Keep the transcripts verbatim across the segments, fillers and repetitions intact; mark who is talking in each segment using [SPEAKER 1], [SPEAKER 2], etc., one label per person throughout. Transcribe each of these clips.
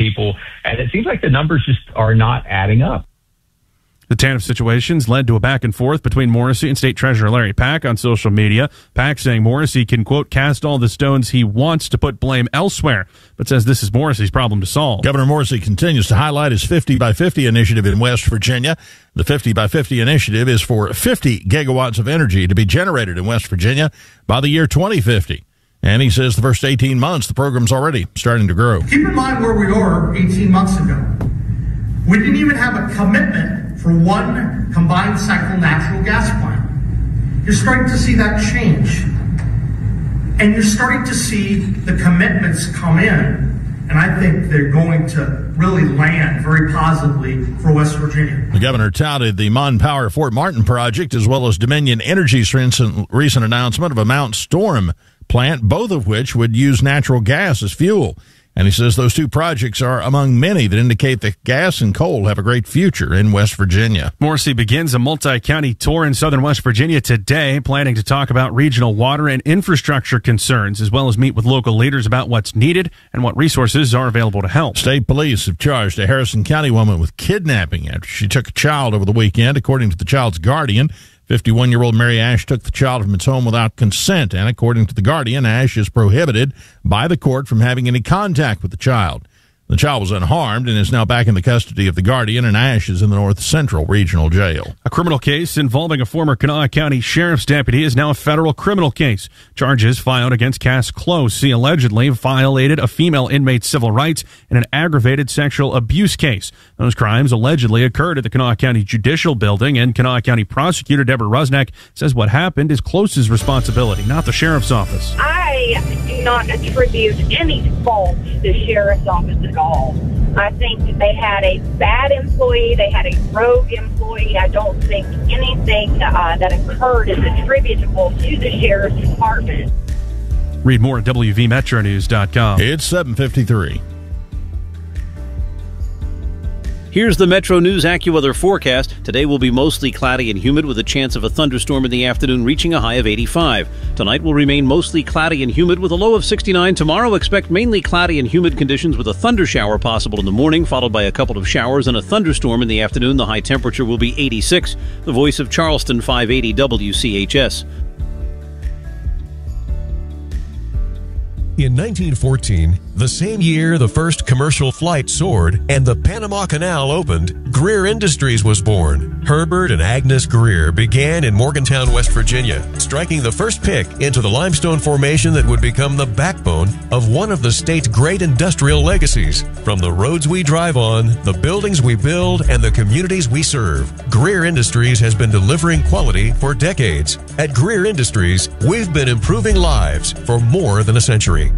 [SPEAKER 1] people. And it seems like the numbers just are not adding up.
[SPEAKER 2] The TANF situations led to a back and forth between Morrissey and State Treasurer Larry Pack on social media. Pack saying Morrissey can, quote, cast all the stones he wants to put blame elsewhere, but says this is Morrissey's problem to solve.
[SPEAKER 3] Governor Morrissey continues to highlight his fifty by fifty initiative in West Virginia. The fifty by fifty initiative is for fifty gigawatts of energy to be generated in West Virginia by the year twenty fifty. And he says the first eighteen months, the program's already starting to grow.
[SPEAKER 4] Keep in mind where we were eighteen months ago. We didn't even have a commitment for one combined cycle natural gas plant. You're starting to see that change. And you're starting to see the commitments come in. And I think they're going to really land very positively for West Virginia.
[SPEAKER 3] The governor touted the Mon Power Fort Martin project as well as Dominion Energy's recent, recent announcement of a Mount Storm plant, both of which would use natural gas as fuel. And he says those two projects are among many that indicate that gas and coal have a great future in West Virginia.
[SPEAKER 2] Morrissey begins a multi-county tour in southern West Virginia today, planning to talk about regional water and infrastructure concerns, as well as meet with local leaders about what's needed and what resources are available to help.
[SPEAKER 3] State police have charged a Harrison County woman with kidnapping after she took a child over the weekend, according to the child's guardian. fifty-one-year-old Mary Ash took the child from its home without consent, and according to the guardian, Ash is prohibited by the court from having any contact with the child. The child was unharmed and is now back in the custody of the guardian, and Ash is in the North Central Regional Jail.
[SPEAKER 2] A criminal case involving a former Kanawha County Sheriff's deputy is now a federal criminal case. Charges filed against Cass Close. He allegedly violated a female inmate's civil rights in an aggravated sexual abuse case. Those crimes allegedly occurred at the Kanawha County Judicial Building, and Kanawha County Prosecutor Deborah Rusnak says what happened is Close's responsibility, not the sheriff's office.
[SPEAKER 5] I do not attribute any fault to the sheriff's office at all. I think they had a bad employee. They had a rogue employee. I don't think anything uh, that occurred is attributable to the sheriff's department.
[SPEAKER 2] Read more at W V Metro News dot com.
[SPEAKER 3] It's seven fifty-three.
[SPEAKER 6] Here's the Metro News AccuWeather forecast. Today will be mostly cloudy and humid with a chance of a thunderstorm in the afternoon reaching a high of eighty-five. Tonight will remain mostly cloudy and humid with a low of sixty-nine. Tomorrow expect mainly cloudy and humid conditions with a thunder shower possible in the morning, followed by a couple of showers and a thunderstorm in the afternoon. The high temperature will be eighty-six. The voice of Charleston, five eighty W C H S.
[SPEAKER 7] In nineteen fourteen, the same year the first commercial flight soared and the Panama Canal opened, Greer Industries was born. Herbert and Agnes Greer began in Morgantown, West Virginia, striking the first pick into the limestone formation that would become the backbone of one of the state's great industrial legacies. From the roads we drive on, the buildings we build, and the communities we serve, Greer Industries has been delivering quality for decades. At Greer Industries, we've been improving lives for more than a century.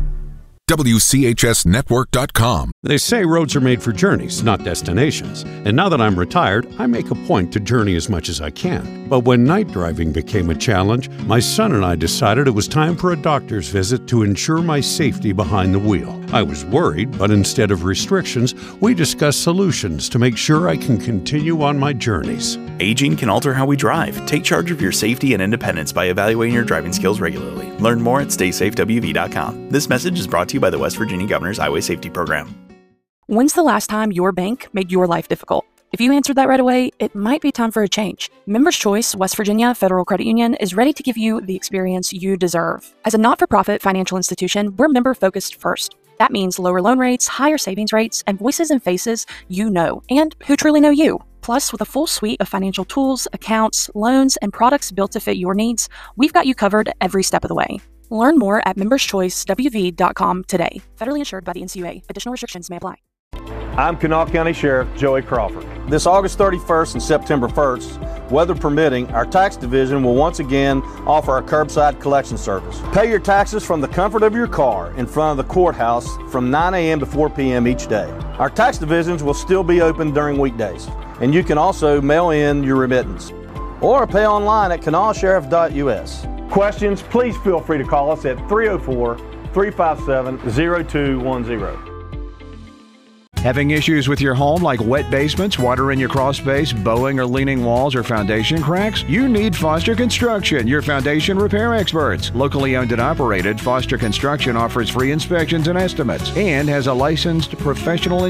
[SPEAKER 8] W C H S network dot com.
[SPEAKER 9] They say roads are made for journeys, not destinations. And now that I'm retired, I make a point to journey as much as I can. But when night driving became a challenge, my son and I decided it was time for a doctor's visit to ensure my safety behind the wheel. I was worried, but instead of restrictions, we discussed solutions to make sure I can continue on my journeys.
[SPEAKER 10] Aging can alter how we drive. Take charge of your safety and independence by evaluating your driving skills regularly. Learn more at stay safe W V dot com. This message is brought to you by the West Virginia Governor's Highway Safety Program.
[SPEAKER 11] When's the last time your bank made your life difficult? If you answered that right away, it might be time for a change. Members Choice West Virginia Federal Credit Union is ready to give you the experience you deserve. As a not-for-profit financial institution, we're member-focused first. That means lower loan rates, higher savings rates, and voices and faces you know and who truly know you. Plus, with a full suite of financial tools, accounts, loans, and products built to fit your needs, we've got you covered every step of the way. Learn more at members choice W V dot com today. Federally insured by the N C U A. Additional restrictions may apply.
[SPEAKER 12] I'm Kanawha County Sheriff Joey Crawford. This August thirty-first and September first, weather permitting, our tax division will once again offer a curbside collection service. Pay your taxes from the comfort of your car in front of the courthouse from nine a m to four p m each day. Our tax divisions will still be open during weekdays, and you can also mail in your remittance or pay online at kanawha sheriff dot U S. Questions, please feel free to call us at three oh four, three five seven, oh two one oh.
[SPEAKER 13] Having issues with your home like wet basements, water in your crawl space, bowing or leaning walls, or foundation cracks? You need Foster Construction, your foundation repair experts. Locally owned and operated, Foster Construction offers free inspections and estimates and has a licensed professional